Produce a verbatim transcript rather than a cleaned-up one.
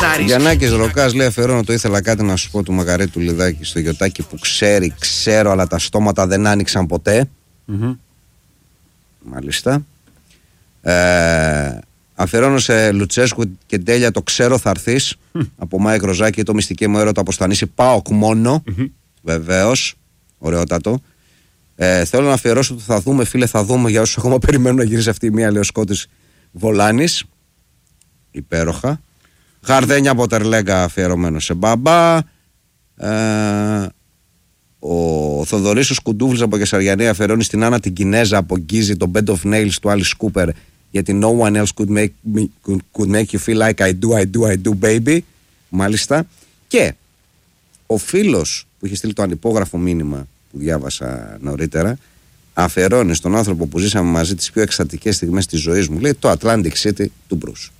Σάρης. Γιαννάκης Ροκάς λέει: αφιερώνω το ήθελα κάτι να σου πω του Μαργαρίτου Λιδάκη στο γιοτάκι που ξέρει, ξέρω, αλλά τα στόματα δεν άνοιξαν ποτέ. Mm-hmm. Μάλιστα. Ε, αφιερώνω σε Λουτσέσκου και Τέλεια το ξέρω θα έρθεις. Mm. Από Μάικ Ροζάκη το μυστική μου έρωτα από Στανίση ΠΑΟΚ μόνο. Mm-hmm. Βεβαίως. Ωραιότατο. Ε, θέλω να αφιερώσω το θα δούμε, φίλε, θα δούμε για όσους ακόμα περιμένουν να γυρίσει αυτή η μία Λεοσκότης Βολάνης. Υπέροχα. Γαρδένια από Τερλέγκα αφιερωμένο σε μπαμπά. Ε, ο Θοδωρής ο Σκουντούβλης από Κεσαριανή αφιερώνει στην Άννα την Κινέζα από Γκίζη το Bed of Nails του Alice Cooper γιατί no one else could make, me, could, could make you feel like I do, I do, I do baby. Μάλιστα. Και ο φίλος που είχε στείλει το ανυπόγραφο μήνυμα που διάβασα νωρίτερα αφιερώνει στον άνθρωπο που ζήσαμε μαζί τις πιο εκστατικές στιγμές της ζωής μου, λέει το Atlantic City του Bruce.